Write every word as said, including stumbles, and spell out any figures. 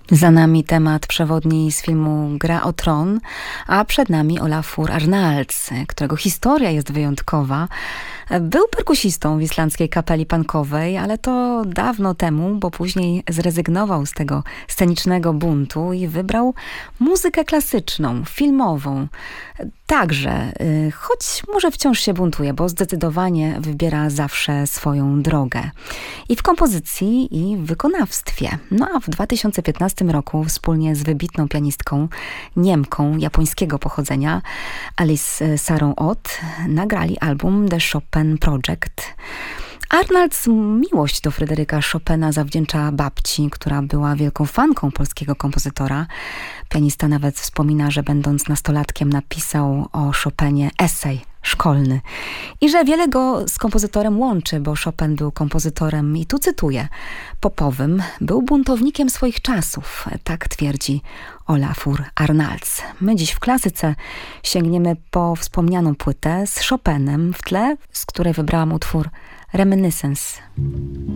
Za nami temat przewodni z filmu Gra o Tron, a przed nami Olafur Arnalds, którego historia jest wyjątkowa. Był perkusistą w islandzkiej kapeli punkowej, ale to dawno temu, bo później zrezygnował z tego scenicznego buntu i wybrał muzykę klasyczną, filmową. Także, choć może wciąż się buntuje, bo zdecydowanie wybiera zawsze swoją drogę. I w kompozycji, i w wykonawstwie. No a w dwa tysiące piętnastym roku wspólnie z wybitną pianistką Niemką japońskiego pochodzenia, Alice Sarą Ott, nagrali album The Chopin Project. Arnalds miłość do Fryderyka Chopina zawdzięcza babci, która była wielką fanką polskiego kompozytora. Pianista nawet wspomina, że będąc nastolatkiem napisał o Chopinie esej szkolny i że wiele go z kompozytorem łączy, bo Chopin był kompozytorem, i tu cytuję, popowym, był buntownikiem swoich czasów, tak twierdzi Olafur Arnalds. My dziś w klasyce sięgniemy po wspomnianą płytę z Chopinem w tle, z której wybrałam utwór Reminiscence.